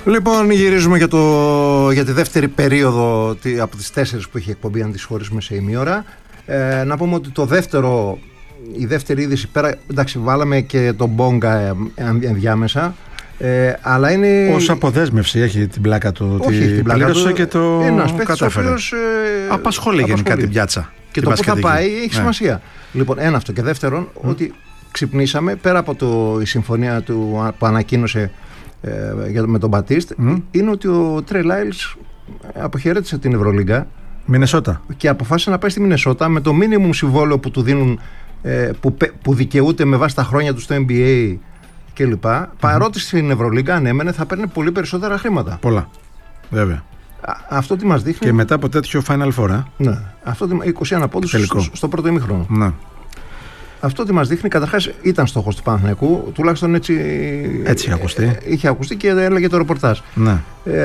Λοιπόν, γυρίζουμε για τη δεύτερη περίοδο από τις 4 που έχει εκπομπή, αν τις χωρίσουμε σε ημίωρα. Να πούμε ότι η δεύτερη είδηση πέρα, εντάξει, βάλαμε και τον Μπόγκα ενδιάμεσα. Αλλά είναι. Ως αποδέσμευση έχει την πλάκα του. Όχι, την πλάκα του. Και το κατάφερε. Απασχολεί γενικά την πιάτσα. Και το που θα πάει έχει σημασία. Λοιπόν, ένα αυτό. Και δεύτερον, ότι ξυπνήσαμε πέρα από η συμφωνία του που ανακοίνωσε με τον Μπατίστ, είναι ότι ο Τρέι Λάιλς αποχαιρέτησε την Ευρωλίγκα. Μινεσότα. Και αποφάσισε να πάει στη Μινεσότα με το μίνιμουμ συμβόλαιο που του δίνουν, που δικαιούται με βάση τα χρόνια του στο NBA κλπ. Παρότι στην Ευρωλίγκα, αν έμενε, θα παίρνει πολύ περισσότερα χρήματα. Πολλά. Βέβαια. Αυτό τι μας δείχνει. Και μετά από τέτοιο Final Four. Ναι. Αυτό 21 πόντους στο πρώτο ημίχρονο. Ναι. Αυτό τι μας δείχνει, καταρχάς ήταν στόχος του Παναθηναϊκού, τουλάχιστον έτσι είχε ακουστεί και έλεγε το ρεπορτάζ. Ναι.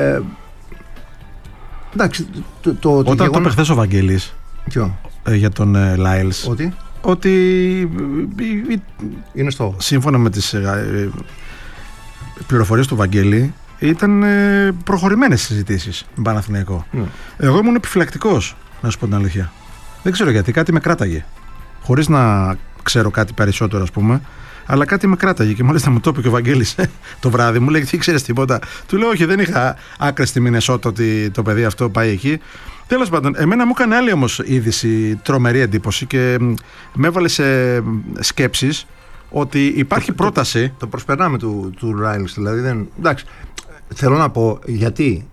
Εντάξει, όταν το είπε χθες ο Βαγγέλης για τον Λάιλς, ότι είναι στόχο. Σύμφωνα με τις πληροφορίες του Βαγγέλη, ήταν προχωρημένες συζητήσεις με Παναθηναϊκό. Εγώ ήμουν επιφυλακτικός, να σου πω την αλήθεια. Δεν ξέρω γιατί, κάτι με κράταγε. Χωρίς να ξέρω κάτι περισσότερο, ας πούμε, αλλά κάτι με κράταγε. Και μάλιστα μου το είπε και ο Βαγγέλης το βράδυ. Μου λέει: τι ξέρεις τίποτα? Του λέω: όχι, δεν είχα άκρες στη Μινεσότα ότι το παιδί αυτό πάει εκεί. Τέλος πάντων, εμένα μου έκανε άλλη όμως είδηση, τρομερή εντύπωση και με έβαλε σε σκέψεις ότι υπάρχει πρόταση. Το προσπερνάμε του Ράιλς, δηλαδή. Εντάξει, θέλω να πω γιατί.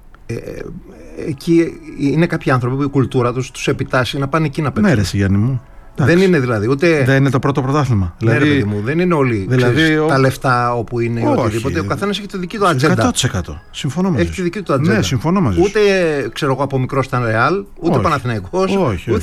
Εκεί είναι κάποιοι άνθρωποι που η κουλτούρα τους επιτάσσει να πάνε εκεί να παίξουν. Ναι, ρε Γιάννη μου. Δεν είναι δηλαδή ούτε. Δεν είναι το πρώτο πρωτάθλημα. Ναι, δηλαδή, ρε παιδί μου, δεν είναι όλοι. Δηλαδή, τα λεφτά όπου είναι οτιδήποτε. Ο καθένας έχει τη δική του ατζέντα. 100%. Συμφωνώ μαζί σου. Έχει τη δική του ατζέντα. Ναι, συμφωνώ μαζί σου. Ούτε ξέρω εγώ από μικρός ήταν Ρεάλ, ούτε Παναθηναϊκός. Όχι.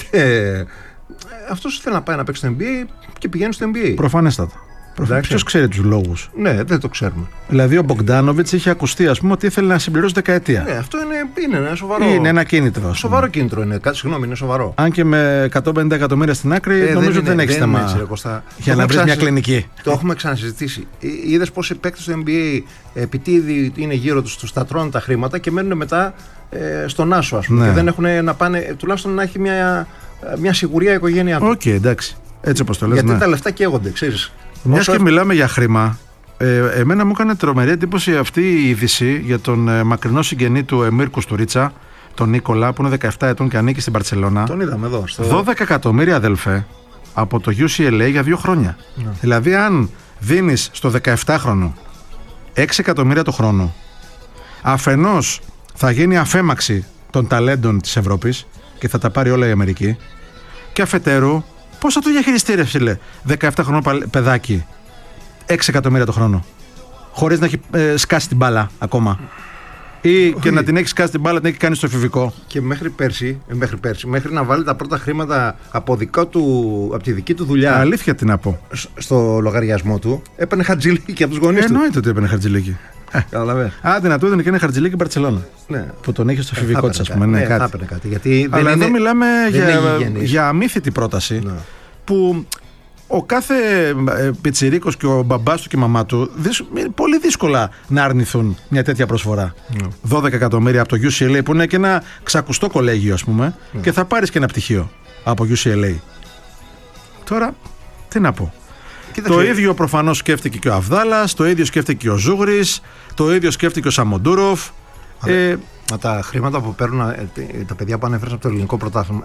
Αυτός θέλει να πάει να παίξει στο NBA και πηγαίνει στο NBA. Προφανέστατα. Ποιος ξέρει τους λόγους? Ναι, δεν το ξέρουμε. Δηλαδή ο Μπογκντάνοβιτς είχε ακουστεί, ας πούμε, ότι ήθελε να συμπληρώσει δεκαετία. Ναι, αυτό είναι ένα σοβαρό. Είναι ένα κίνητρο. Σοβαρό κίνητρο είναι. Συγγνώμη, είναι σοβαρό. Αν και με 150 εκατομμύρια στην άκρη, νομίζω ότι δεν έχει θέμα για να βρει μια κλινική. Το έχουμε ξανασυζητήσει. Είδες πώς οι παίκτες του NBA, επειδή είναι γύρω τους, τους τα τρώνε τα χρήματα και μένουν μετά στον άσο, ας πούμε. Ναι. Και δεν έχουν να πάνε, τουλάχιστον να έχει μια σιγουριά η οικογένειά του. Οκ, εντάξει. Έτσι όπως το λες. Γιατί τα λεφτά καίγονται, ξέρεις. Μιας και μιλάμε για χρήμα, εμένα μου έκανε τρομερή εντύπωση αυτή η είδηση για τον μακρινό συγγενή του Εμίρ Κουστουρίτσα, τον Νίκολα, που είναι 17 ετών και ανήκει στην Μπαρτσελώνα. Τον είδαμε εδώ. 12 εκατομμύρια, αδελφέ, από το UCLA για 2 χρόνια. Ναι. Δηλαδή, αν δίνεις στο 17χρονο 6 εκατομμύρια το χρόνο, αφενός θα γίνει αφέμαξη των ταλέντων της Ευρώπης και θα τα πάρει όλα η Αμερική, και αφετέρου, πώς θα το διαχειριστεί, ρε φίλε, 17χρονο παιδάκι, 6 εκατομμύρια το χρόνο, χωρίς να έχει σκάσει την μπάλα ακόμα? Ή και να την έχει σκάσει την μπάλα, την έχει κάνει στο εφηβικό. Και μέχρι πέρσι, μέχρι να βάλει τα πρώτα χρήματα από τη δική του δουλειά. Αλήθεια τι να πω. Στο λογαριασμό του, έπαιρνε χαρτζηλίκι από τους γονείς του. Εννοείται ότι έπαιρνε χαρτζηλίκι. Άντε να του έδινε και ένα χαρτζηλίκι Μπαρτσελώνα. Ναι. Που τον είχε στο εφηβικό της, ας πούμε. Ναι, θα έπαιρνε κάτι. Γιατί αλλά εδώ μιλάμε για αμύθιτη πρόταση. Ναι. Που ο κάθε πιτσιρίκος και ο μπαμπάς του και η μαμά του πολύ δύσκολα να αρνηθούν μια τέτοια προσφορά. 12 εκατομμύρια από το UCLA, που είναι και ένα ξακουστό κολέγιο, ας πούμε, και θα πάρεις και ένα πτυχίο από UCLA. Τώρα, τι να πω. Το ίδιο προφανώς σκέφτηκε και ο Αβδάλας, το ίδιο σκέφτηκε και ο Ζούγρης, το ίδιο σκέφτηκε ο Σαμοντούροφ. Μα τα χρήματα που παίρνουν τα παιδιά που ανέφερες από το ελληνικό πρωτάθλημα,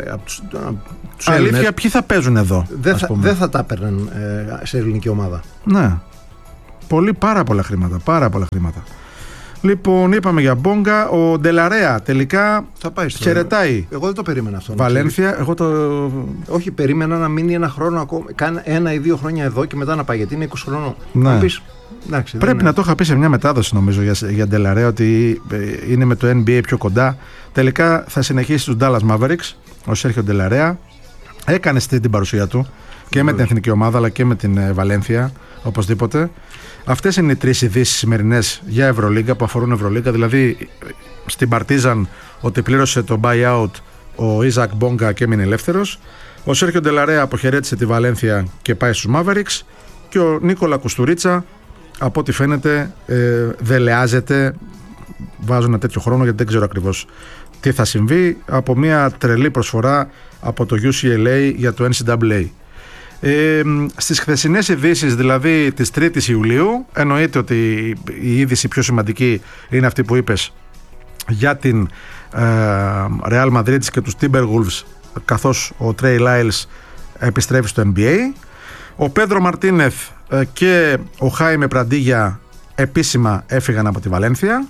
αλήθεια, ποιοι θα παίζουν εδώ? Δεν θα τα παίρνουν σε ελληνική ομάδα. Ναι. Πάρα πολλά χρήματα. Λοιπόν, είπαμε για Μπόγκα. Ο Ντελαρέα τελικά θα πάει χαιρετάει. Εγώ δεν το περίμενα αυτό. Βαλένθια, όχι, περίμενα να μείνει ένα χρόνο ακόμα. Κάνει 1 ή 2 χρόνια εδώ και μετά να πάει, γιατί είναι 20 χρονών. Ναι. Πρέπει να το είχα πει σε μια μετάδοση, νομίζω, για Ντελαρέα, ότι είναι με το NBA πιο κοντά. Τελικά θα συνεχίσει στους Dallas Mavericks ο Σέρχιο Ντελαρέα. Έκανε την παρουσία του και με την εθνική ομάδα αλλά και με την Βαλένθια, οπωσδήποτε. Αυτές είναι οι 3 ειδήσεις σημερινές για Ευρωλίγκα, που αφορούν Ευρωλίγκα. Δηλαδή στην Παρτίζαν ότι πλήρωσε το buyout ο Ιζακ Μπόγκα και έμεινε ελεύθερος. Ο Σέρχιο Ντελαρέα αποχαιρέτησε τη Βαλένθια και πάει στους Mavericks. Και ο Νίκολα Κουστουρίτσα, από ό,τι φαίνεται, δελεάζεται βάζω ένα τέτοιο χρόνο γιατί δεν ξέρω ακριβώς τι θα συμβεί, από μια τρελή προσφορά από το UCLA για το NCAA. Στις χθεσινές ειδήσεις, δηλαδή της 3ης Ιουλίου, εννοείται ότι η είδηση πιο σημαντική είναι αυτή που είπες για την Real Madrid και τους Timberwolves, καθώς ο Trey Lyles επιστρέφει στο NBA. Ο Πέντρο Μαρτίνεθ και ο Χάιμε Πραντίγια επίσημα έφυγαν από τη Βαλένθια.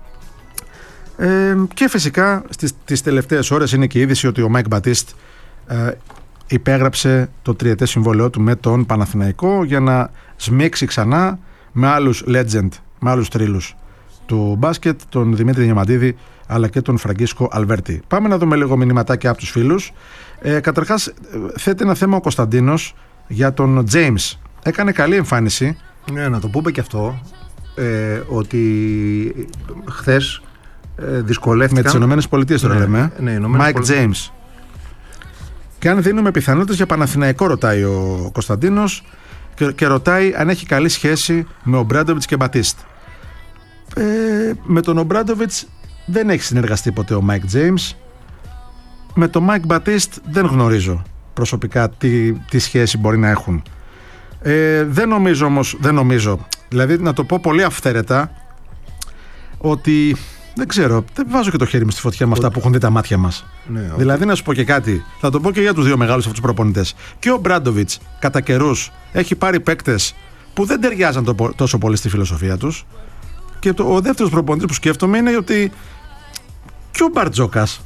Και φυσικά στις τελευταίες ώρες είναι και η είδηση ότι ο Μάικ Μπατίστ υπέγραψε το τριετές συμβόλαιό του με τον Παναθηναϊκό για να σμίξει ξανά με άλλους legend, με άλλους τρίλους του μπάσκετ, τον Δημήτρη Διαμαντίδη αλλά και τον Φραγκίσκο Αλβέρτη. Πάμε να δούμε λίγο μηνυματάκια από τους φίλους. Καταρχάς θέτει ένα θέμα ο Κωνσταντίνος για τον James. Έκανε καλή εμφάνιση. Ναι, να το πούμε και αυτό, ότι χθες δυσκολεύτηκαν. Με τις Ηνωμένες Πολιτείες τώρα λέμε. Mike James. Και αν δίνουμε πιθανότητες για Παναθηναϊκό, ρωτάει ο Κωνσταντίνος, και ρωτάει αν έχει καλή σχέση με ο Ομπράντοβιτς και Μπατίστ. Με τον Ομπράντοβιτς δεν έχει συνεργαστεί ποτέ ο Mike James. Με τον Mike Μπατίστ δεν γνωρίζω προσωπικά τι σχέση μπορεί να έχουν. Δεν νομίζω, δηλαδή να το πω πολύ αυθαίρετα, ότι δεν ξέρω, δεν βάζω και το χέρι μου στη φωτιά με αυτά που έχουν δει τα μάτια μας. Ναι, δηλαδή να σου πω και κάτι, θα το πω και για τους δύο μεγάλους αυτούς προπονητές. Και ο Μπράντοβιτς κατά καιρούς έχει πάρει παίκτες που δεν ταιριάζαν τόσο πολύ στη φιλοσοφία τους. Και ο δεύτερος προπονητής που σκέφτομαι είναι ότι και ο Μπαρτζόκας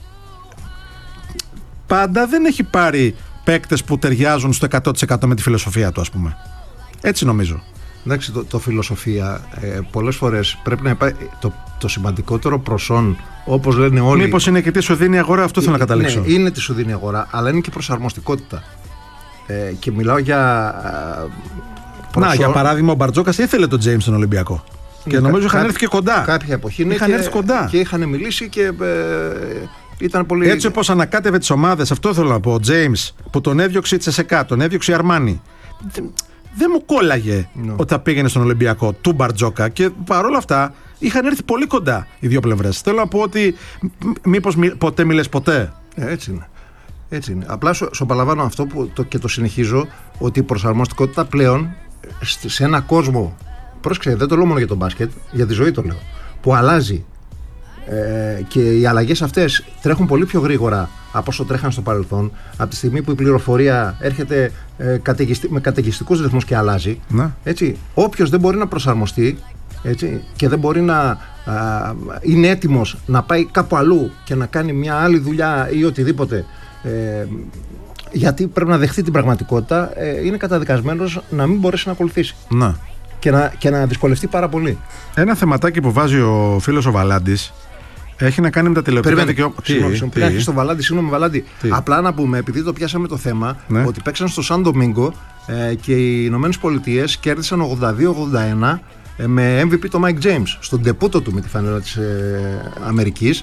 πάντα δεν έχει πάρει παίκτες που ταιριάζουν στο 100% με τη φιλοσοφία του, ας πούμε. Έτσι νομίζω. Εντάξει, το φιλοσοφία πολλές φορές πρέπει να υπάρχει το σημαντικότερο προσόν, όπως λένε όλοι. Μήπως είναι και τι σου δίνει η αγορά, αυτό θέλω να καταλήξω. Ναι, είναι τι σου δίνει η αγορά, αλλά είναι και προσαρμοστικότητα. Και μιλάω για. Για παράδειγμα, ο Μπαρτζόκας ήθελε τον Τζέιμς στον Ολυμπιακό. Και νομίζω είχαν έρθει και κοντά. Κάποια εποχή είχαν έρθει κοντά. Και είχαν μιλήσει και. Ήταν πολύ... Έτσι όπως ανακάτευε τις ομάδες, αυτό θέλω να πω. Ο James που τον έδιωξε η Τσεσεκά, τον έδιωξε η Αρμάνι. Δεν μου κόλλαγε όταν πήγαινε στον Ολυμπιακό του Μπαρτζόκα, και παρόλα αυτά είχαν έρθει πολύ κοντά οι δύο πλευρές. Θέλω να πω ότι μήπως ποτέ μιλες ποτέ. Έτσι είναι. Έτσι είναι. Απλά σου επαναλαμβάνω αυτό και το συνεχίζω, ότι η προσαρμοστικότητα πλέον σε ένα κόσμο, πρόσεξε, δεν το λέω μόνο για τον μπάσκετ, για τη ζωή το λέω, που αλλάζει. Και οι αλλαγές αυτές τρέχουν πολύ πιο γρήγορα από όσο τρέχαν στο παρελθόν. Από τη στιγμή που η πληροφορία έρχεται με καταιγιστικούς ρυθμούς και αλλάζει, έτσι, όποιος δεν μπορεί να προσαρμοστεί, έτσι, και δεν μπορεί να είναι έτοιμος να πάει κάπου αλλού και να κάνει μια άλλη δουλειά ή οτιδήποτε, γιατί πρέπει να δεχτεί την πραγματικότητα, είναι καταδικασμένος να μην μπορέσει να ακολουθήσει. Και να δυσκολευτεί πάρα πολύ. Ένα θεματάκι που βάζει ο φίλος ο Βαλάντης έχει να κάνει με τα τηλεοπτικά δικαιώματα. Συγγνώμη, στον Βαλάντη, Βαλάντη. Απλά να πούμε, επειδή το πιάσαμε το θέμα, ότι παίξαν στο Σαν Ντομίνγκο και οι Ηνωμένες Πολιτείες κέρδισαν 82-81 με MVP το Mike James στον ντεπούτο του με τη φανέλα της Αμερικής.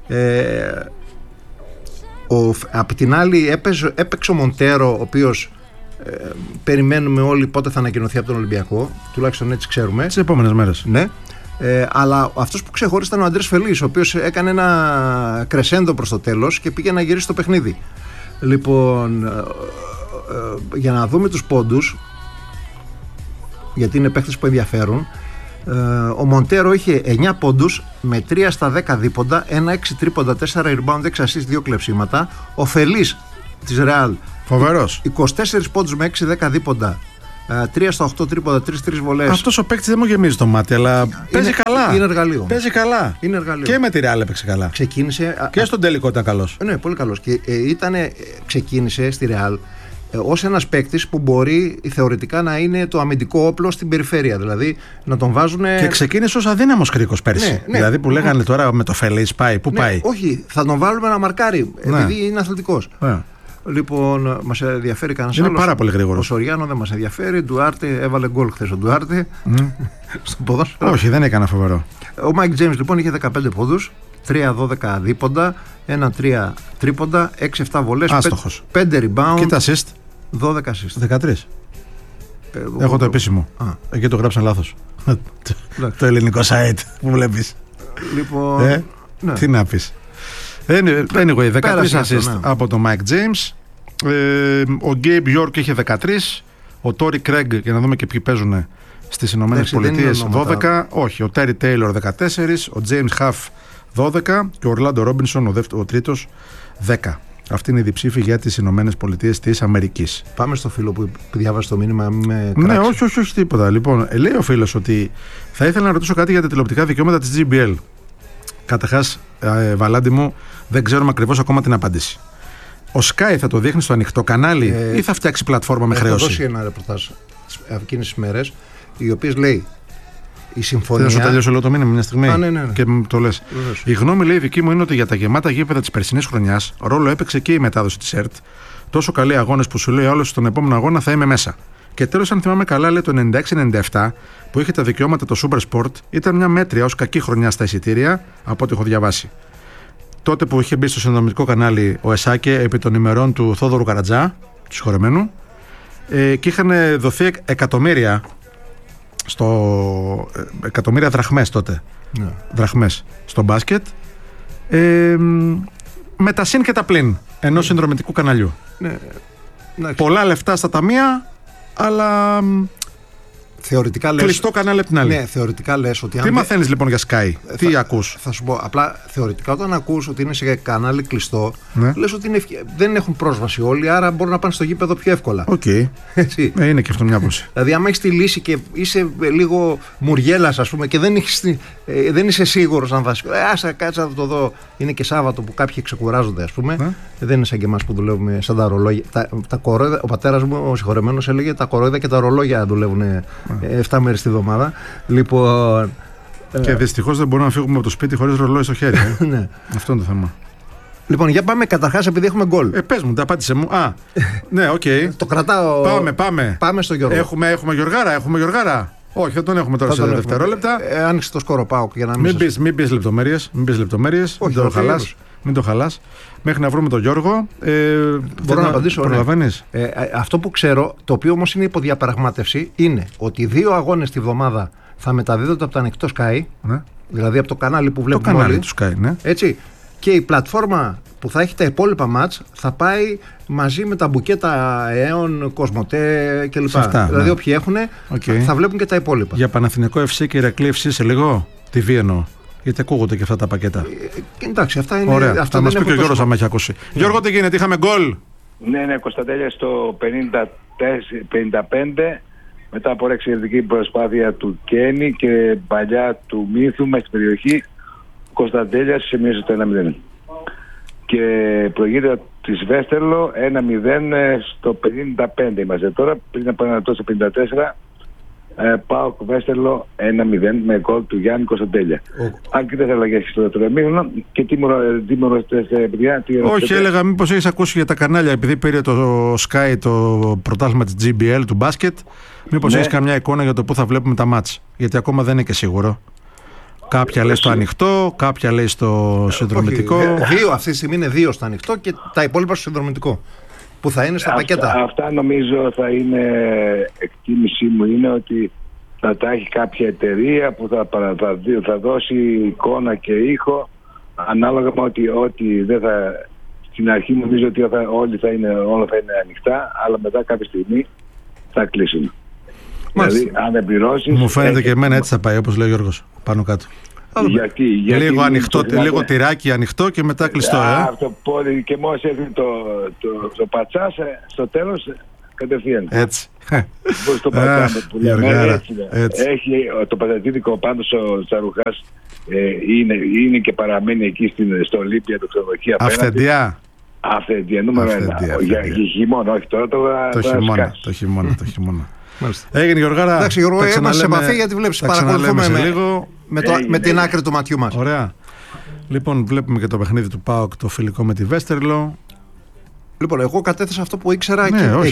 Απ' την άλλη έπαιξε ο Μοντέρο, ο οποίος περιμένουμε όλοι πότε θα ανακοινωθεί από τον Ολυμπιακό, τουλάχιστον έτσι ξέρουμε, τις επόμενες μέρες. Ναι. Αλλά αυτός που ξεχώρισε ήταν ο Αντρές Φελής, ο οποίος έκανε ένα κρεσέντο προς το τέλος και πήγε να γυρίσει το παιχνίδι. Λοιπόν, για να δούμε τους πόντους, γιατί είναι παίχτες που ενδιαφέρουν, ο Μοντέρο είχε 9 πόντους με 3 στα 10 δίποντα, 1-6 τρίποντα, 4 rebound, 6 assist, 2 κλεψίματα. Ο Φελής της Real, φοβερός, 24 πόντους με 6-10 δίποντα, 3 στα 8 τρίποντα, 3 βολές. Αυτός ο παίκτης δεν μου γεμίζει το μάτι, αλλά παίζει καλά. Είναι εργαλείο. Παίζει καλά. Είναι εργαλείο. Και με τη Real έπαιξε καλά. Ξεκίνησε. Και στον τελικό ήταν καλός. Ναι, πολύ καλός. Και ξεκίνησε στη Real ως ένας παίκτης που μπορεί θεωρητικά να είναι το αμυντικό όπλο στην περιφέρεια. Δηλαδή να τον βάζουν. Και ξεκίνησε ως αδύναμος κρίκος πέρσι. Ναι. Δηλαδή που λέγανε τώρα με το Φελής πάει. Πού πάει. Όχι, θα τον βάλουμε να μαρκάρει, επειδή είναι αθλητικός. Λοιπόν, μας ενδιαφέρει κανένας άλλος. Είναι πάρα πολύ γρήγορο. Ο Σοριάνο δεν μας ενδιαφέρει. Ντουάρτε έβαλε γκολ χθες. Ο Ντουάρτε στο ποδόσφαιρο. Όχι, δεν έκανα φοβερό. Ο Μάικ Τζέιμς λοιπόν είχε 15 πόντους, 3-12 δίποντα, 1-3 τρίποντα, 6-7 βολές, 5 rebound. Και τα assist. 12 assist. 13. Έχω το επίσημο. Εκεί το γράψαν λάθος. Το ελληνικό site που βλέπεις. Λοιπόν, ναι. Τι να πεις. Anyway, 13 assist από τον Mike James. Ο Gabe York είχε 13. Ο Tory Craig, για να δούμε και ποιοι παίζουν στις Ηνωμένες Πολιτείες, 12. Όχι, ο Terry Taylor 14. Ο James Huff 12. Και ο Orlando Robinson, ο τρίτος, 10. Αυτή είναι η διψήφη για τις Ηνωμένες Πολιτείες της Αμερικής. Πάμε στο φίλο που διάβασε το μήνυμα. Ναι, όχι, τίποτα. Λοιπόν, λέει ο φίλος ότι θα ήθελα να ρωτήσω κάτι για τα τηλεοπτικά δικαιώματα της GBL. Καταρχάς, Βαλάντι μου, δεν ξέρουμε ακριβώς ακόμα την απάντηση. Ο Sky θα το δείχνει στο ανοιχτό κανάλι ή θα φτιάξει πλατφόρμα με χρέωση? Θα δώσει ένα ρεπορτάζ εκείνες τις μέρες, οι οποίες λέει η συμφωνία. Θα σου τελειώσω όλο το μήνυμα μια στιγμή. Ναι. Και το λες. Η γνώμη, λέει, δική μου είναι ότι για τα γεμάτα γήπεδα της περσινής χρονιάς ρόλο έπαιξε και η μετάδοση της ΕΡΤ. Τόσο καλοί αγώνες που σου λέει όλος στον επόμενο αγώνα θα είμαι μέσα. Και τέλος, αν θυμάμαι καλά, λέει το 96-97 που είχε τα δικαιώματα το Super Sport, ήταν μια μέτρια ως κακή χρονιά στα εισιτήρια από ό,τι έχω διαβάσει. Τότε που είχε μπει στο συνδρομητικό κανάλι ο Εσάκε επί των ημερών του Θόδωρου Καρατζά, του συγχωρεμένου, και είχαν δοθεί εκατομμύρια δραχμές τότε. Ναι. Δραχμές στο μπάσκετ. Με τα συν και τα πλην ενός συνδρομητικού καναλιού. Ναι. Πολλά λεφτά στα ταμεία, αλλά θεωρητικά λες, κλειστό κανάλι απ' την άλλη. Ναι, θεωρητικά λες ότι. Τι μαθαίνεις λοιπόν για Sky, τι ακούς? Θα σου πω, απλά θεωρητικά όταν ακούς ότι είναι σε κανάλι κλειστό, ναι, λες ότι δεν έχουν πρόσβαση όλοι, άρα μπορούν να πάνε στο γήπεδο πιο εύκολα. Οκ. Είναι και αυτό μια άποψη. Δηλαδή, άμα έχεις τη λύση και είσαι λίγο μουριέλας, ας πούμε, και δεν είσαι σίγουρος αν θα. Άσε, κάτσε να το δω. Είναι και Σάββατο που κάποιοι ξεκουράζονται, ας πούμε. Δεν είναι σαν και εμάς που δουλεύουμε σαν τα ρολόγια. Ο πατέρας μου, ο συγχωρεμένος, έλεγε τα κορόιδα και τα ρολόγια δουλεύουν 7 μέρες τη βδομάδα. Λοιπόν. Και δυστυχώς δεν μπορούμε να φύγουμε από το σπίτι χωρίς ρολόι στο χέρι. Ναι. Αυτό είναι το θέμα. Λοιπόν, για πάμε καταρχάς επειδή έχουμε γκολ. Πες μου, τα απάντησε μου. Ναι, οκ. Το κρατάω. Πάμε στο Γιώργο. Έχουμε Γιωργάρα. Όχι, δεν τον έχουμε τώρα σε δευτερόλεπτα. Άνοιξε το σκόρο ΠΑΟΚ για να μην πεις λεπτομέρειες. Μην το χαλάς. Μέχρι να βρούμε τον Γιώργο. Μπορώ να απαντήσω. Προλαβαίνεις? Αυτό που ξέρω, το οποίο όμως είναι υποδιαπραγμάτευση, είναι ότι 2 αγώνες τη βδομάδα θα μεταδίδονται από το ανοιχτό Sky. Ναι. Δηλαδή από το κανάλι που βλέπουμε. Το κανάλι όλοι, του Sky, ναι. Έτσι. Και η πλατφόρμα που θα έχει τα υπόλοιπα μάτς θα πάει μαζί με τα μπουκέτα ΑΕΟΝ, Κοσμοτέ κλπ. Δηλαδή όποιοι έχουν θα βλέπουν και τα υπόλοιπα. Για Παναθηναϊκό FC και Ηρακλή FC σε λίγο, TV εννοώ. Γιατί ακούγονται και αυτά τα πακέτα. Εντάξει, αυτά είναι. Ωραία, θα μας πει και ο Γιώργος αν έχει ακούσει. Γιώργο, τι γίνεται, είχαμε γκολ? Ναι, Κωνσταντέλια στο 55, μετά από εξαιρετική προσπάθεια του Κένι και παλιά του Μύθου μέσα στην περιοχή, Κωνσταντέλια σημείωσε το 1-0. Και προηγείται της Βέστερλο 1-0 στο 55 είμαστε τώρα, πριν από ένα τόσο 54. ΠΑΟΚ Βέστερλο 1-0 με γκολ του Γιάννη Κωνσταντέλια. Αρκετές αλλαγές στο δεύτερο ημίχρονο. Και τι μου ρωτήσετε, παιδιά? Όχι, έλεγα μήπως έχεις ακούσει για τα κανάλια, επειδή πήρε το Sky το πρωτάθλημα της GBL του μπάσκετ, μήπως έχεις καμιά εικόνα για το πού θα βλέπουμε τα μάτς? Γιατί ακόμα δεν είναι και σίγουρο. Κάποια λέει στο ανοιχτό, κάποια λέει στο συνδρομητικό. Αυτή τη στιγμή είναι 2 στο ανοιχτό και τα υπόλοιπα στο συνδρομητικό. Που θα είναι στα πακέτα. Αυτά νομίζω θα είναι, εκτίμησή μου είναι ότι θα τα έχει κάποια εταιρεία που θα δώσει εικόνα και ήχο ανάλογα με ότι δεν θα. Στην αρχή νομίζω ότι όλα θα είναι ανοιχτά, αλλά μετά κάποια στιγμή θα κλείσουν. Δηλαδή, αν δεν πληρώσεις. Μου φαίνεται και εμένα έτσι θα πάει, όπως λέει ο Γιώργος. Πάνω κάτω. Γιατί λίγο ανοιχτό, λίγο τυράκι ανοιχτό και μετά κλειστό. Αυτό πολύ, και μόλις έρθει το πατσά, στο τέλος κατευθείαν. Έτσι. Το πατσά που λέμε, έτσι. Έχει το πατατήτικο πάνω ο Τσαρουχάς, είναι και παραμένει εκεί στο Ολύμπια, το ξενοδοχείο απέναντι. Αυθεντία, νούμερο 1. Για χειμώνα, όχι τώρα. Το χειμώνα. Έγινε, Γιωργάρα. Εντάξει, Γιώργο, είμαστε σε επαφή γιατί βλέπεις, παρακολουθούμε με την άκρη του ματιού μας. Ωραία. Λοιπόν, βλέπουμε και το παιχνίδι του ΠΑΟΚ, το φιλικό με τη Βέστερλο. Λοιπόν, εγώ κατέθεσα αυτό που ήξερα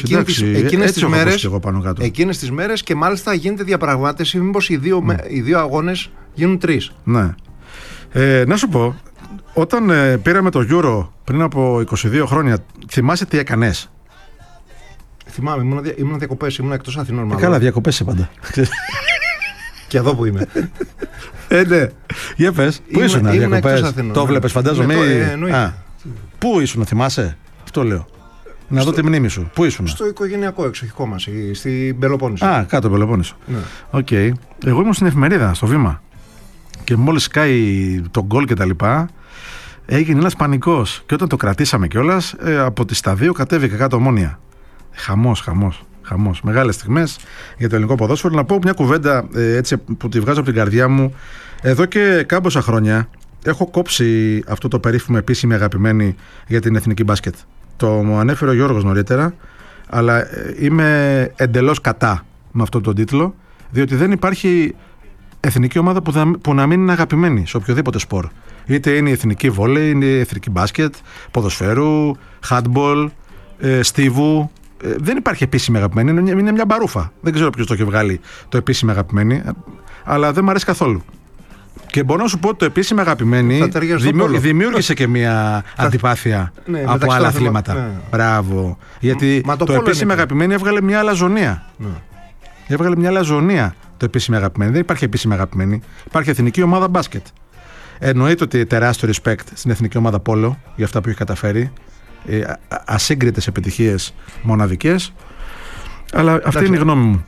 εκείνες τις μέρες και μάλιστα γίνεται διαπραγμάτευση μήπως οι δύο αγώνες γίνουν 3. Ναι. Να σου πω, όταν πήραμε το Euro πριν από 22 χρόνια, θυμάσαι τι έκανες? Θυμάμαι, ήμουν διακοπές, ήμουν εκτός Αθηνών. Καλά, διακοπές πάντα. Και εδώ που είμαι. Ναι. Για πες, πού ήσουν διακοπές? Το βλέπεις, φαντάζομαι. Πού ήσουν, θυμάσαι? Αυτό λέω. Να δω τη μνήμη σου. Πού ήσουν? Στο οικογενειακό εξοχικό μας, στην Πελοπόννησο. Κάτω Πελοπόννησο. Οκ. Εγώ ήμουν στην εφημερίδα, στο Βήμα. Και μόλις σκάει το γκολ και τα λοιπά, έγινε ένας πανικός. Και όταν το κρατήσαμε κιόλας, από τη Σταδίου κατέβηκε κάτω Ομόνοια. Χαμός. Μεγάλες στιγμές για το ελληνικό ποδόσφαιρο. Να πω μια κουβέντα έτσι που τη βγάζω από την καρδιά μου. Εδώ και κάμποσα χρόνια έχω κόψει αυτό το περίφημο επίσημη αγαπημένη για την εθνική μπάσκετ. Το μου ανέφερε ο Γιώργος νωρίτερα, αλλά είμαι εντελώς κατά με αυτόν τον τίτλο, διότι δεν υπάρχει εθνική ομάδα που να μην είναι αγαπημένη σε οποιοδήποτε σπορ. Είτε είναι η εθνική βόλεϊ, είναι η εθνική μπάσκετ, ποδοσφαίρου, handball, στίβου. Δεν υπάρχει επίσημη αγαπημένη, είναι μια μπαρούφα. Δεν ξέρω ποιος το έχει βγάλει το επίσημη αγαπημένη, αλλά δεν μου αρέσει καθόλου. Και μπορώ να σου πω ότι το επίσημη αγαπημένη δημιούργησε και μια αντιπάθεια από άλλα αθλήματα. Μπράβο. Γιατί το επίσημη αγαπημένη έβγαλε μια αλαζονία. Έβγαλε μια αλαζονία το επίσημη αγαπημένη. Δεν υπάρχει επίσημη αγαπημένη. Υπάρχει εθνική ομάδα μπάσκετ. Εννοείται ότι τεράστιο respect στην εθνική ομάδα πόλο για αυτά που έχει καταφέρει. Ασύγκριτες επιτυχίες, μοναδικές. Αλλά αυτή είναι η γνώμη μου.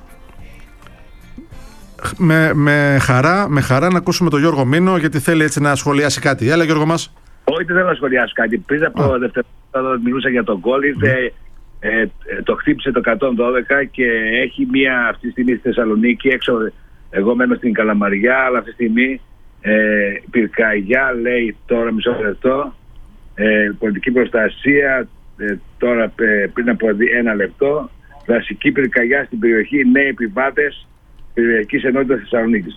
Με χαρά να ακούσουμε τον Γιώργο Μήνο, γιατί θέλει έτσι να σχολιάσει κάτι. Έλα, Γιώργο μας. Όχι, δεν θέλω να σχολιάσω κάτι. Πριν από δευτερόλεπτα μιλούσα για τον γκολ. Το χτύπησε το 112 και έχει μία αυτή τη στιγμή στη Θεσσαλονίκη. Έξω, εγώ μένω στην Καλαμαριά, αλλά αυτή τη στιγμή πυρκαγιά, λέει τώρα, μισό λεπτό. Πολιτική προστασία, τώρα πριν από 1 λεπτό. Δασική πυρκαγιά στην περιοχή, νέοι επιβάτες περιοχής ενότητας Θεσσαλονίκης.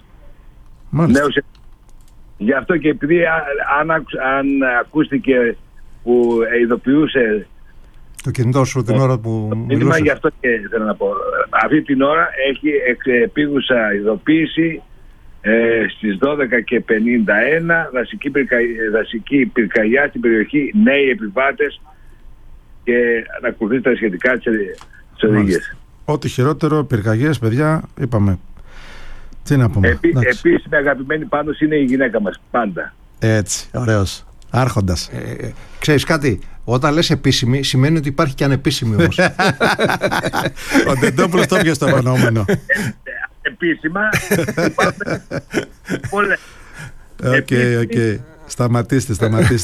Γι' αυτό και επειδή αν ακούστηκε που ειδοποιούσε το κινητό σου την ώρα που μιλούσες, γι' αυτό και θέλω να πω, αυτή την ώρα έχει επίγουσα ειδοποίηση στις 12:51 δασική πυρκαγιά στην περιοχή, νέοι επιβάτες, και να ακολουθεί τα σχετικά τις οδηγίες. Ό,τι χειρότερο, πυρκαγιές, παιδιά, είπαμε. Τι να πούμε. Επίσης, αγαπημένη πάντως είναι η γυναίκα μας, πάντα. Έτσι, ωραίος. Άρχοντας. Ξέρεις κάτι, όταν λες επίσημη, σημαίνει ότι υπάρχει και ανεπίσημη όμως. Ο Ντεντόπουλος το πιασε το επανόμενο. Επίσημα πολλές. Οκ. Σταματήστε.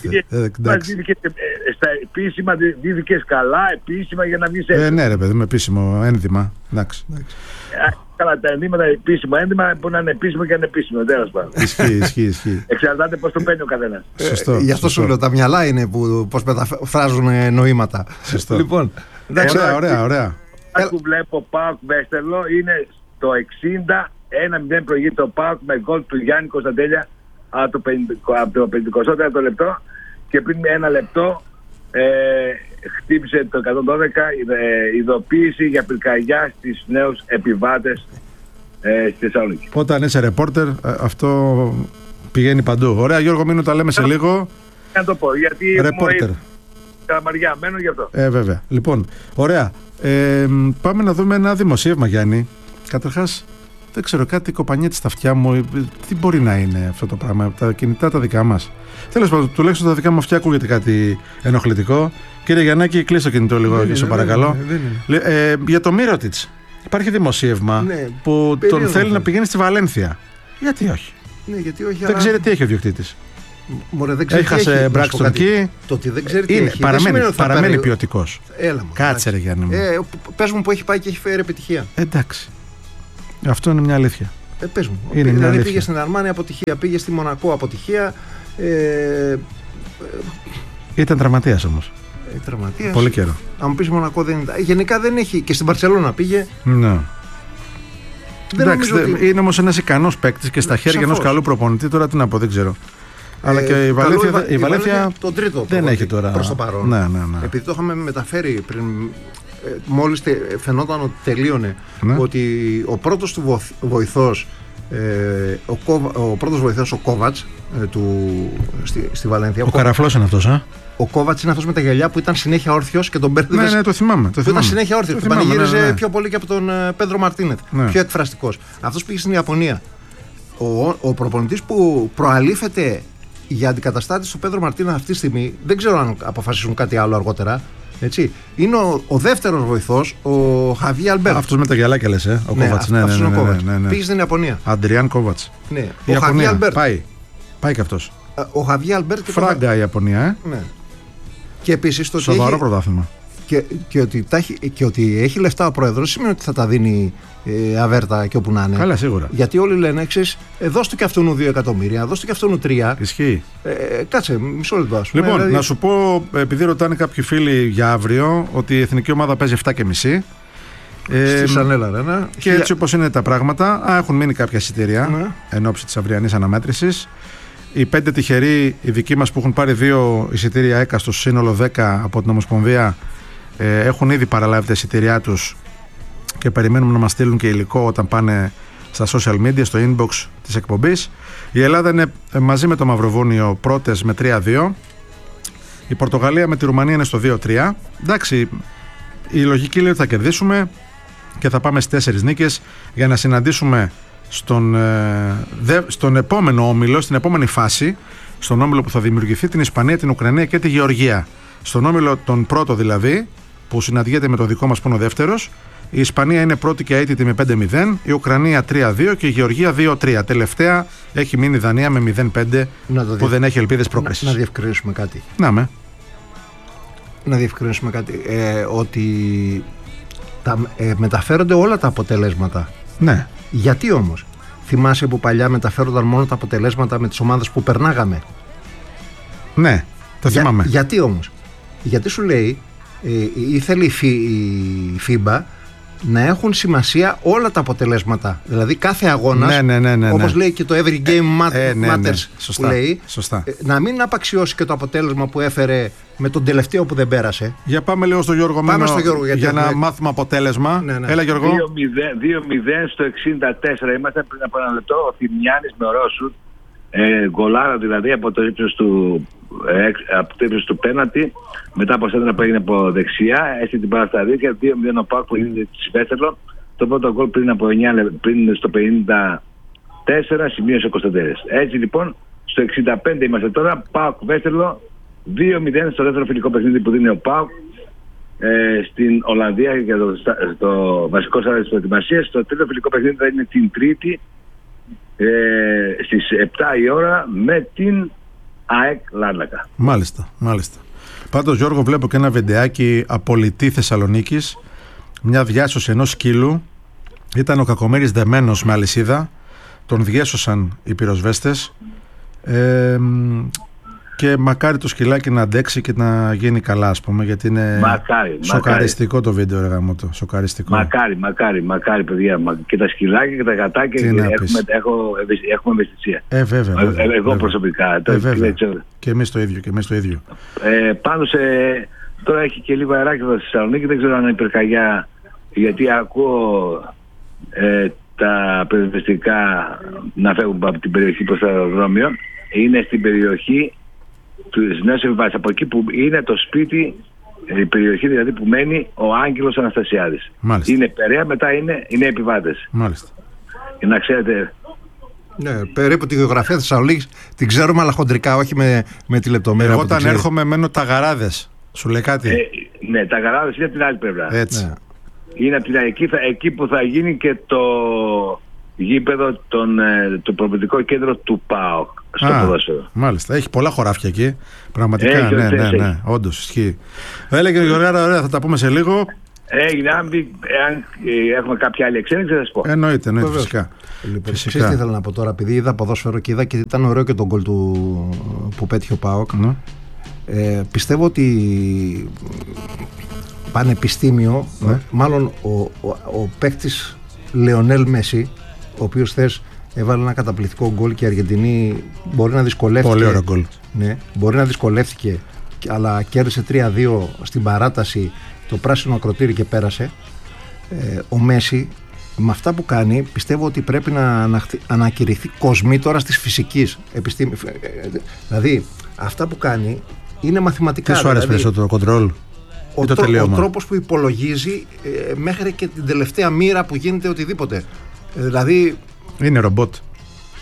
Στα επίσημα δίδηκες καλά, επίσημα για να βγεις έτσι. Ναι ρε παιδί, με επίσημο ένδυμα. Εντάξει. Καλά, τα ενδύματα επίσημο ένδυμα μπορεί να είναι επίσημο και ανεπίσημο. Ισχύει. Εξαρτάται πώς το παίρνει ο καθένας. Γι' αυτό σου λέω, τα μυαλά είναι πώς μεταφράζουν νοήματα. Σωστό. Λοιπόν, ωραία. Αυτό που βλέπω ΠΑΟΚ Βέστερλο είναι το 60-1-0 προηγείται ο ΠΑΟΚ με γκολ του Γιάννη Κωνσταντέλια από το 54ο λεπτό, και πριν 1 λεπτό χτύπησε το 112 ειδοποίηση για πυρκαγιά στις νέους επιβάτες στη Θεσσαλονίκη. Όταν είσαι ρεπόρτερ αυτό πηγαίνει παντού. Ωραία, Γιώργο Μήνο, τα λέμε σε λίγο. Να το πω, γιατί ρεπόρτερ. Καλαμαριά μένω γι' αυτό. Βέβαια. Λοιπόν, ωραία. Πάμε να δούμε ένα δημοσίευμα, Γιάννη. Καταρχάς, δεν ξέρω, κάτι κοπανιέται στα αυτιά μου. Τι μπορεί να είναι αυτό το πράγμα? Τα κινητά τα δικά μας. Τέλος πάντων, τουλάχιστον τα δικά μου αυτιά ακούγεται κάτι ενοχλητικό. Κύριε Γιαννάκη, κλείσει το κινητό λίγο, σε παρακαλώ. Για το Μύρωτιτς υπάρχει δημοσίευμα που τον θέλει να πηγαίνει στη Βαλένθια. Γιατί όχι? Γιατί όχι, δεν ξέρει τι έχει ο διοκτήτης. Έχασε Μπράξτον εκεί. Το ότι δεν ξέρει τι είναι, έχει. Παραμένει ποιοτικός. Κάτσε ρε Γιάννη μου. Πες μου που έχει πάει και έχει φέρει επιτυχία. Εντάξει. Αυτό είναι μια αλήθεια. Πες μου. Δηλαδή πήγε στην Αρμάνη αποτυχία, πήγε στη Μονακό αποτυχία. Ήταν τραυματίας όμως. Τραυματίας. Πολύ καιρό. Αν μου πεις Μονακό δεν ήταν. Γενικά δεν έχει. Και στην Μπαρσελόνα πήγε. Ναι. Εντάξει, ότι... είναι όμως ένας ικανός παίκτης και στα χέρια ενός καλού προπονητή. Τώρα τι να πω, δεν ξέρω. Αλλά και η Βαλένθια τον τρίτο δεν έχει τώρα προς το παρόν. Ναι. Επειδή το είχαμε μεταφέρει πριν, μόλις φαινόταν ότι τελείωνε, ότι ο πρώτος του βοηθός, ο πρώτος βοηθός, ο Κόβατς, στη Βαλένθια. Ο Καραφλός είναι αυτός, Ο Κόβατς είναι αυτός με τα γυαλιά που ήταν συνέχεια όρθιος και τον μπέρδευε. Ναι, το θυμάμαι. Ήταν συνέχεια όρθιος. Τον πανηγύριζε πιο πολύ και από τον Πέντρο Μαρτίνετ. Πιο εκφραστικός. Αυτός πήγε στην Ιαπωνία. ο προπονητής που προαλήφεται για αντικαταστάτη του Πέδρο Μαρτίνα αυτή τη στιγμή, δεν ξέρω αν αποφασίσουν κάτι άλλο αργότερα. Έτσι. Είναι ο δεύτερος βοηθός, ο Χαβί Αλμπέρτ. Αυτός με τα γυαλάκια λες, ο Κόβατς. Ναι. Πήγε στην Ιαπωνία. Αντριάν Κόβατς. Ναι. Ο Χαβί Αλμπέρτ. Πάει και αυτός. Ο Χαβί Αλμπέρτ και Φράγκα η Ιαπωνία, Ναι. Και επίσης το σοβαρό πρωτάθλημα. Και ότι έχει λεφτά ο πρόεδρος σημαίνει ότι θα τα δίνει αβέρτα και όπου να είναι. Καλά, σίγουρα. Γιατί όλοι λένε, ξέρεις, δώσ' του και αυτόν 2 εκατομμύρια, δώσ' του και αυτόν 3. Ισχύει. Κάτσε, μισό λεπτό. Λοιπόν, δηλαδή... να σου πω, επειδή ρωτάνε κάποιοι φίλοι για αύριο, ότι η εθνική ομάδα παίζει 7.30. Στη Σανέλα Αρένα. Και έτσι όπως είναι τα πράγματα, έχουν μείνει κάποια εισιτήρια εν ώψη της αυριανής αναμέτρησης. Οι 5 τυχεροί, οι δικοί μας που έχουν πάρει 2 εισιτήρια έκαστος, σύνολο 10 από την Ομοσπονδία, έχουν ήδη παραλάβει τα εισιτήριά τους και περιμένουμε να μας στείλουν και υλικό όταν πάνε στα social media, στο inbox της εκπομπής. Η Ελλάδα είναι μαζί με το Μαυροβούνιο πρώτες με 3-2. Η Πορτογαλία με τη Ρουμανία είναι στο 2-3. Εντάξει, η λογική λέει ότι θα κερδίσουμε και θα πάμε στις 4 νίκες για να συναντήσουμε στον επόμενο όμιλο, στην επόμενη φάση, στον όμιλο που θα δημιουργηθεί, την Ισπανία, την Ουκρανία και τη Γεωργία. Στον όμιλο τον πρώτο δηλαδή, που συναντιέται με το δικό μας που είναι ο δεύτερος, η Ισπανία είναι πρώτη και αίτητη με 5-0, η Ουκρανία 3-2 και η Γεωργία 2-3. Τελευταία έχει μείνει η Δανία με 0-5 που δεν έχει ελπίδες πρόκρισης. Να διευκρινίσουμε κάτι. Να διευκρινίσουμε κάτι. Ότι μεταφέρονται όλα τα αποτελέσματα. Ναι. Γιατί όμως? Θυμάσαι που παλιά μεταφέρονταν μόνο τα αποτελέσματα με τις ομάδες που περνάγαμε? Ναι, το θυμάμαι. Γιατί όμως? Γιατί σου λέει ήθελε η FIBA να έχουν σημασία όλα τα αποτελέσματα. Δηλαδή κάθε αγώνας, όπως λέει και το Every Game Matters, σωστά, που λέει, σωστά. Να μην απαξιώσει και το αποτέλεσμα που έφερε με τον τελευταίο που δεν πέρασε. Για πάμε λίγο στο Γιώργο, για να μάθουμε αποτέλεσμα. Έλα Γιώργο. 2-0 στο 64 είμαστε πριν από ένα λεπτό. Ο Θημιάνης με ωραίο σουτ, γκολάρα δηλαδή από το ύψος του πέναντι, μετά από σέντρα που έγινε από δεξιά, έτσι την πάρα στα δίκτυα. 2-0 ο Πάκ που είναι τη Βέσσερλο. Το πρώτο γκολ πριν στο 54 σημείωσε ο Κωνσταντέλιας. Έτσι λοιπόν στο 65 είμαστε τώρα. Πάκ Βέσσερλο 2-0 στο δεύτερο φιλικό παιχνίδι που δίνει ο Πάκ στην Ολλανδία για το βασικό στάδιο της προετοιμασίας. Το τρίτο φιλικό παιχνίδι θα είναι την Τρίτη στις 7 η ώρα με την ΑΕΚ Λάρνακα. Μάλιστα. Πάντως Γιώργο, βλέπω και ένα βιντεάκι από Λιτή Θεσσαλονίκης, μια διάσωση ενός σκύλου. Ήταν ο κακομοίρης δεμένος με αλυσίδα, τον διέσωσαν οι πυροσβέστες και μακάρι το σκυλάκι να αντέξει και να γίνει καλά, ας πούμε, γιατί είναι σοκαριστικό το βίντεο, εργαμότο, σοκαριστικό. Μακάρι παιδιά, και τα σκυλάκια και τα γατάκια έχουμε ευαισθησία. Βέβαια. Εγώ προσωπικά. Και εμείς το ίδιο. Πάντως τώρα έχει και λίγο αεράκι εδώ στη Θεσσαλονίκη, δεν ξέρω αν είναι πυρκαγιά, γιατί ακούω τα πυροσβεστικά να φεύγουν από την περιοχή προς το αεροδρόμιο. Είναι στην περιοχή της Νέας Επιβάσης, από εκεί που είναι το σπίτι, η περιοχή δηλαδή που μένει ο Άγγελος Αναστασιάδης. Μάλιστα. Είναι Περαία, μετά είναι επιβάτες. Μάλιστα. Για να ξέρετε. Ναι, περίπου τη γεωγραφία της Θεσσαλονίκης την ξέρουμε, αλλά χοντρικά, όχι με τη λεπτομέρεια. Εγώ όταν έρχομαι μένω Ταγαράδες. Σου λέει κάτι? Ναι, Ταγαράδες είναι από την άλλη πλευρά. Έτσι. Ναι. Είναι από την εκεί που θα γίνει και το γήπεδο, το προπονητικό κέντρο του ΠΑΟΚ στο ποδόσφαιρο. Μάλιστα. Έχει πολλά χωράφια εκεί. Πραγματικά. Ναι. Όντως ισχύει. Έλεγε Γιώργο, ωραία, θα τα πούμε σε λίγο. Έγινε, αν έχουμε κάποια άλλη εξέλιξη θα σας πω. Εννοείται, φυσικά. Λοιπόν, ξέρεις τι ήθελα να πω τώρα, επειδή είδα ποδόσφαιρο και είδα και ήταν ωραίο και τον γκολ που πέτυχε ο ΠΑΟΚ. Πιστεύω ότι πανεπιστήμιο, μάλλον ο παίκτης Λεονέλ Μέση, ο οποίος θες έβαλε ένα καταπληκτικό γκολ και η Αργεντινή μπορεί να δυσκολεύτηκε. Πολύ ωραίο γκολ. Ναι, μπορεί να δυσκολεύτηκε, αλλά κέρδισε 3-2 στην παράταση το πράσινο ακροτήρι και πέρασε. Ο Μέση με αυτά που κάνει πιστεύω ότι πρέπει να ανακηρυχθεί κοσμή τώρα της φυσικής επιστήμη. Δηλαδή αυτά που κάνει είναι μαθηματικά. Τι σου άρεσε περισσότερο, το κοντρόλ? Ο τρόπος που υπολογίζει μέχρι και την τελευταία μοίρα που γίνεται οτιδήποτε. Δηλαδή είναι ρομπότ.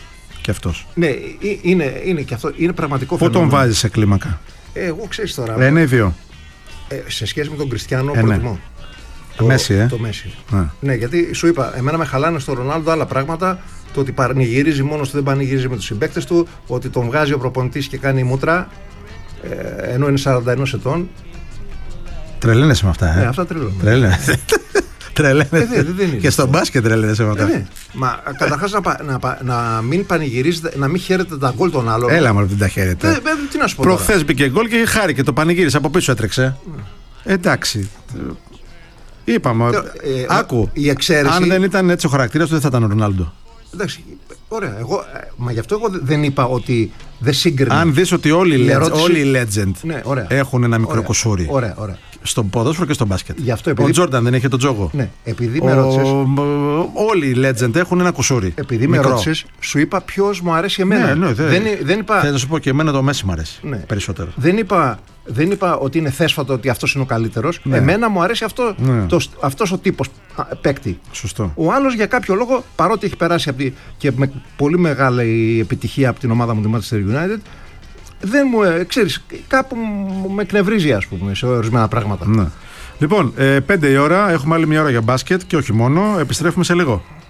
και αυτός. Ναι, είναι και αυτό. Είναι πραγματικό φαινόμενο. Πού τον βάζεις σε κλίμακα? Εγώ ξέρεις τώρα. Είναι οι δύο. Σε σχέση με τον Κριστιανό, προτιμώ. Το Μέση, Το Μέση. Ναι, γιατί σου είπα, εμένα με χαλάνε στο Ρονάλντο άλλα πράγματα. Το ότι πανηγυρίζει μόνος του, δεν πανηγυρίζει με τους συμπαίκτες του. Ότι τον βγάζει ο προπονητής και κάνει μούτρα, ενώ είναι 41 ετών. Τρελαίνεσαι με αυτά, Ναι, αυτά τρελαίνεσαι. Και στο μπάσκετ τρελαίνεσαι με αυτά. Ναι. Μα καταρχάς να μην πανηγυρίζετε, να μην χαίρετε τα γκολ των άλλων. Έλα, μωρέ, δεν τα χαίρετε. Τι να σου πω. Προχθές μπήκε γκολ και χάρηκε, το πανηγύρισε, από πίσω έτρεξε. Εντάξει. Είπαμε. Άκου. Αν δεν ήταν έτσι ο χαρακτήρας του, δεν θα ήταν ο Ρονάλντο. Εντάξει. Ωραία. Μα γι' αυτό εγώ δεν είπα ότι δεν σύγκρινα. Αν δεις ότι όλοι οι legend έχουν ένα μικρό κουσούρι. Ωραία. Στον ποδόσφαιρο και στο μπάσκετ. Ο Τζόρνταν δεν είχε τον τζόγο. Ναι, επειδή με ρώτησες. Όλοι οι legend έχουν ένα κουσούρι. Επειδή με ρώτησες, σου είπα ποιος μου αρέσει εμένα. Ναι, δεν είπα. Θα σου πω και εμένα το Μέση μου αρέσει περισσότερο. Δεν είπα ότι είναι θέσφατο ότι αυτός είναι ο καλύτερος. Ναι. Εμένα μου αρέσει αυτός ο τύπος παίκτη. Σωστό. Ο άλλος για κάποιο λόγο, παρότι έχει περάσει και με πολύ μεγάλη επιτυχία από την ομάδα μου, τη Manchester United, δεν μου, ξέρεις, κάπου με εκνευρίζει, ας πούμε, σε ορισμένα πράγματα. Ναι. Λοιπόν, 5 η ώρα, έχουμε άλλη μια ώρα για μπάσκετ και όχι μόνο. Επιστρέφουμε σε λίγο.